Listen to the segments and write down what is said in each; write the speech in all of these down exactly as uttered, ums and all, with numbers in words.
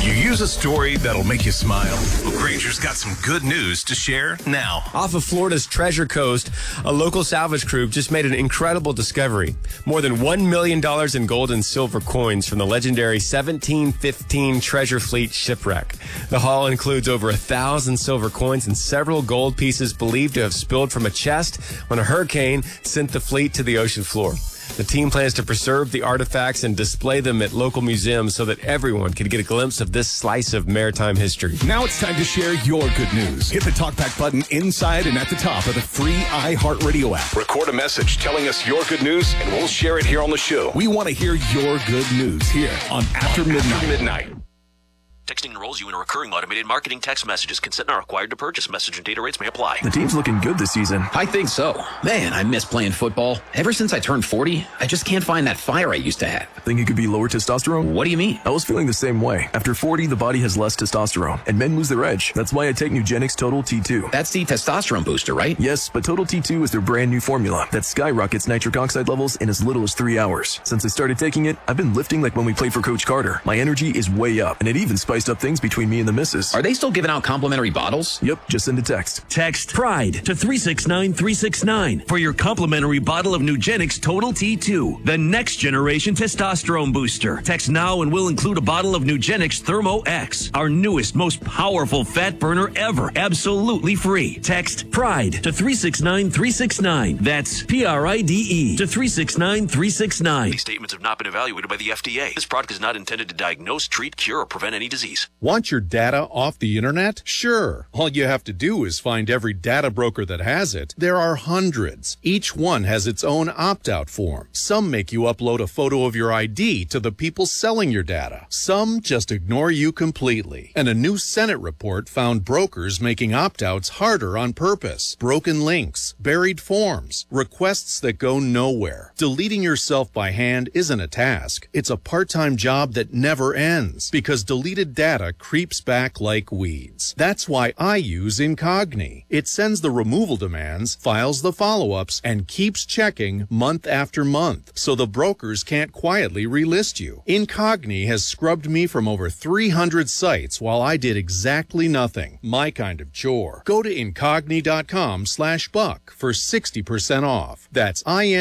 You use a story that'll make you smile. Well, Granger's got some good news to share now. Off of Florida's Treasure Coast, a local salvage crew just made an incredible discovery. More than one million dollars in gold and silver coins from the legendary seventeen fifteen Treasure Fleet shipwreck. The haul includes over a thousand silver coins and several gold pieces believed to have spilled from a chest when a hurricane sent the fleet to the ocean floor. The team plans to preserve the artifacts and display them at local museums so that everyone can get a glimpse of this slice of maritime history. Now it's time to share your good news. Hit the TalkBack button inside and at the top of the free iHeartRadio app. Record a message telling us your good news, and we'll share it here on the show. We want to hear your good news here on After Midnight. After Midnight. Texting enrolls you in a recurring automated marketing text messages. Consent not required to purchase. Message and data rates may apply. The team's looking good this season. I think so. Man, I miss playing football. Ever since I turned forty, I just can't find that fire I used to have. Think it could be lower testosterone? What do you mean? I was feeling the same way. After forty, the body has less testosterone, and men lose their edge. That's why I take Nugenix Total T two. That's the testosterone booster, right? Yes, but Total T two is their brand new formula that skyrockets nitric oxide levels in as little as three hours. Since I started taking it, I've been lifting like when we played for Coach Carter. My energy is way up, and it even spiced up things between me and the missus. Are they still giving out complimentary bottles? Yep, just send a text. Text PRIDE to three six nine three six nine for your complimentary bottle of Nugenix Total T two, the next generation testosterone booster. Text now and we'll include a bottle of Nugenix Thermo X, our newest, most powerful fat burner ever, absolutely free. Text PRIDE to three six nine three six nine. That's P R I D E to three six nine three six nine. These statements have not been evaluated by the F D A. This product is not intended to diagnose, treat, cure, or prevent any disease. Want your data off the internet? Sure. All you have to do is find every data broker that has it. There are hundreds. Each one has its own opt-out form. Some make you upload a photo of your I D to the people selling your data. Some just ignore you completely. And a new Senate report found brokers making opt-outs harder on purpose. Broken links, buried forms, requests that go nowhere. Deleting yourself by hand isn't a task. It's a part-time job that never ends because deleted data creeps back like weeds. That's why I use Incogni. It sends the removal demands, files the follow-ups, and keeps checking month after month, so the brokers can't quietly relist you. Incogni has scrubbed me from over three hundred sites while I did exactly nothing. My kind of chore. Go to Incogni.com slash buck for sixty percent off. That's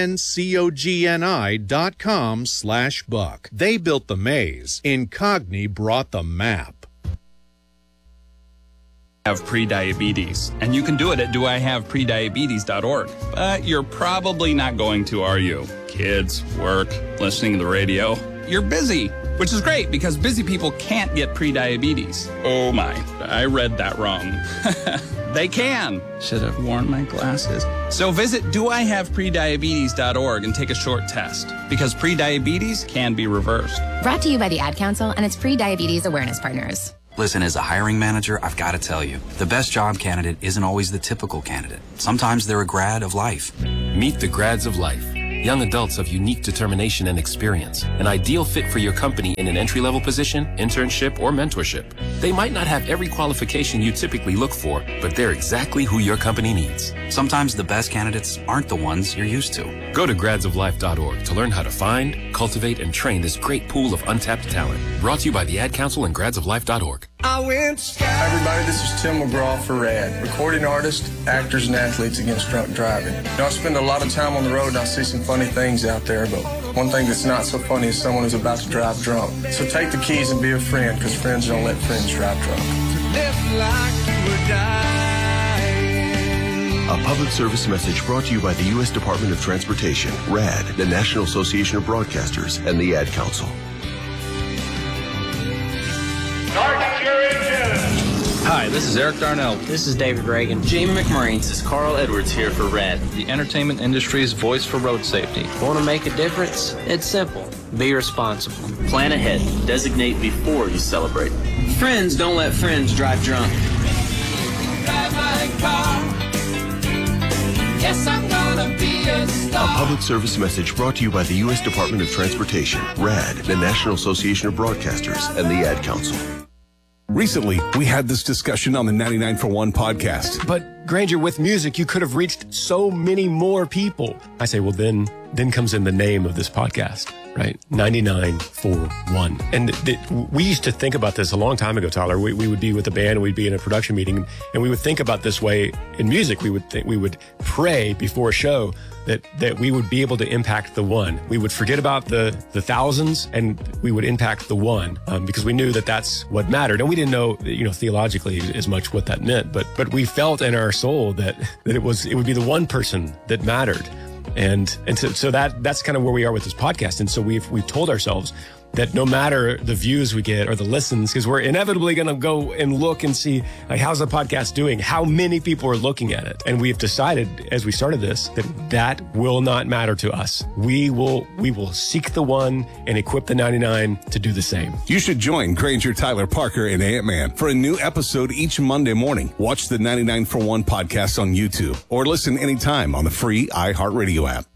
I-N-C-O-G-N-I dot com slash buck. They built the maze. Incogni brought the map. Have prediabetes, and you can do it at do I have prediabetes dot org. But you're probably not going to, are you? Kids, work, listening to the radio. You're busy, which is great because busy people can't get prediabetes. Oh my, I read that wrong. They can. Should have worn my glasses. So visit do I have prediabetes dot org and take a short test because prediabetes can be reversed. Brought to you by the Ad Council and its pre-diabetes awareness partners. Listen, as a hiring manager, I've got to tell you, the best job candidate isn't always the typical candidate. Sometimes they're a grad of life. Meet the grads of life. Young adults of unique determination and experience. An ideal fit for your company in an entry-level position, internship, or mentorship. They might not have every qualification you typically look for, but they're exactly who your company needs. Sometimes the best candidates aren't the ones you're used to. Go to grads of life dot org to learn how to find, cultivate, and train this great pool of untapped talent. Brought to you by the Ad Council and grads of life dot org. I went sky. Hi everybody, this is Tim McGraw for RAD, recording artist, actors, and athletes against drunk driving. You know, I spend a lot of time on the road and I see some funny things out there, but one thing that's not so funny is someone who's about to drive drunk. So take the keys and be a friend, because friends don't let friends drive drunk. A public service message brought to you by the U S Department of Transportation, RAD, the National Association of Broadcasters, and the Ad Council. Hi, this is Eric Darnell. This is David Reagan. Jamie McMurray. This is Carl Edwards here for RAD, the entertainment industry's voice for road safety. Want to make a difference? It's simple. Be responsible. Plan ahead. Designate before you celebrate. Friends don't let friends drive drunk. Drive my car. Yes, I'm gonna be a star. A public service message brought to you by the U S Department of Transportation, RAD, the National Association of Broadcasters, and the Ad Council. Recently, we had this discussion on the ninety-nine for one podcast. But Granger, with music, you could have reached so many more people. I say, well, then, then comes in the name of this podcast. right? ninety-nine for one. And th- we used to think about this a long time ago, Tyler. We, we would be with a band, and we'd be in a production meeting, and we would think about this way in music. We would think, we would pray before a show that, that we would be able to impact the one. We would forget about the, the thousands, and we would impact the one, um, because we knew that that's what mattered. And we didn't know, you know, theologically as much what that meant, but, but we felt in our soul that, that it was, it would be the one person that mattered. And, and so, so that, that's kind of where we are with this podcast. And so we've, we've told ourselves that no matter the views we get or the listens, because we're inevitably going to go and look and see, like, how's the podcast doing? How many people are looking at it? And we've decided as we started this that that will not matter to us. We will, we will seek the one and equip the ninety-nine to do the same. You should join Granger, Tyler, Parker, and Ant-Man for a new episode each Monday morning. Watch the ninety-nine for one podcast on YouTube or listen anytime on the free iHeartRadio app.